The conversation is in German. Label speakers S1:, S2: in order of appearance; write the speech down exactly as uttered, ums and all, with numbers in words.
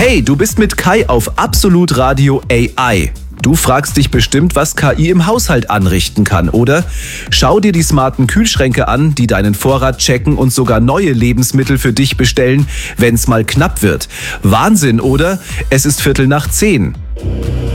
S1: Hey, du bist mit Kai auf Absolut Radio A I. Du fragst dich bestimmt, was K I im Haushalt anrichten kann, oder? Schau dir die smarten Kühlschränke an, die deinen Vorrat checken und sogar neue Lebensmittel für dich bestellen, wenn's mal knapp wird. Wahnsinn, oder? Es ist Viertel nach zehn.